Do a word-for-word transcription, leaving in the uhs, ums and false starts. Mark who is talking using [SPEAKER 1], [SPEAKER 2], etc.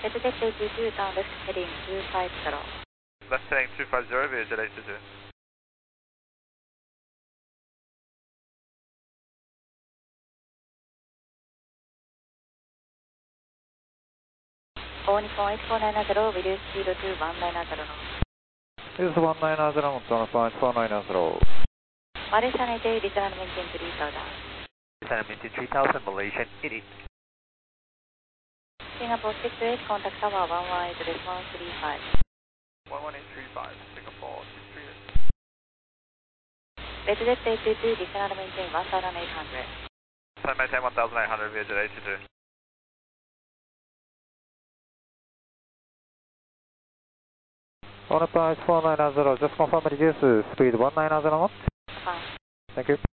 [SPEAKER 1] Let's get two two down left heading two five zero.
[SPEAKER 2] Left heading two five zero via jet eight two two.
[SPEAKER 1] All Nippon eight four nine zero, reduce speed to one nine zero knots.
[SPEAKER 3] This is one nine zero knots on point four nine zero.
[SPEAKER 1] Malaysian eighty-eight, return maintain three thousand.
[SPEAKER 4] Return maintain three thousand, Malaysian eighty-eight.
[SPEAKER 1] Singapore six eight, contact tower one one eight one three five.
[SPEAKER 2] one one eight three five, Singapore six three eight.
[SPEAKER 1] Let's get eight two two, return maintain one thousand eight hundred.
[SPEAKER 2] Return maintain one thousand eight hundred via jet eight two two.
[SPEAKER 3] On point four nine zero, just confirm reduce speed one nine zero knots.
[SPEAKER 1] Fine.
[SPEAKER 3] Thank you.